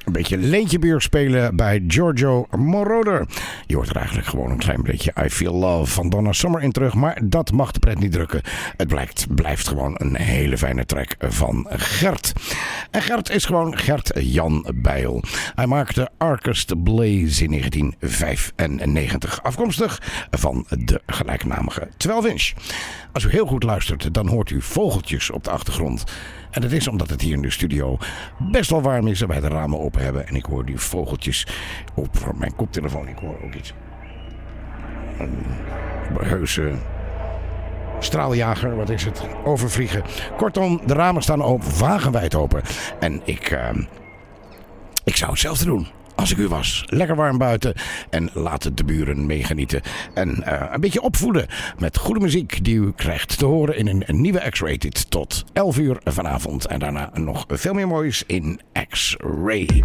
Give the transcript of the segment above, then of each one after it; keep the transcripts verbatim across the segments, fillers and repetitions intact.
een beetje Leentjebuur spelen bij Giorgio Moroder. Je hoort er eigenlijk gewoon een klein beetje I Feel Love van Donna Summer in terug. Maar dat mag de pret niet drukken. Het blijkt, blijft gewoon een hele fijne track van Gert. En Gert is gewoon Gert-Jan Bijl. Hij maakte Arcust Blaze in negentien vijfennegentig. Afkomstig van de gelijknamige twaalf inch. Als u heel goed luistert, dan hoort u vogeltjes op de achtergrond. En dat is omdat het hier in de studio best wel warm is en wij de ramen open hebben. En ik hoor die vogeltjes op mijn koptelefoon. Ik hoor ook iets. Een heuse straaljager, wat is het? Overvliegen. Kortom, de ramen staan open, wagenwijd open. En ik, uh, ik zou hetzelfde doen. Als ik u was. Lekker warm buiten. En laat de buren meegenieten. En uh, een beetje opvoeden met goede muziek die u krijgt te horen in een, een nieuwe X-Rated tot elf uur vanavond. En daarna nog veel meer moois in X-Ray.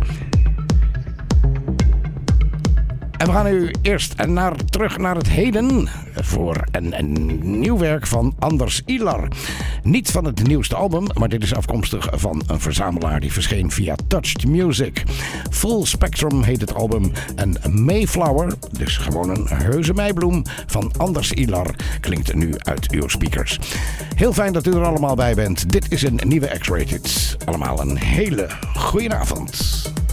En we gaan nu eerst naar, terug naar het heden voor een, een nieuw werk van Anders Ilar. Niet van het nieuwste album, maar dit is afkomstig van een verzamelaar die verscheen via Touched Music. Full Spectrum heet het album en Mayflower, dus gewoon een heuse meibloem van Anders Ilar, klinkt nu uit uw speakers. Heel fijn dat u er allemaal bij bent. Dit is een nieuwe X-Rated. Allemaal een hele goeie avond.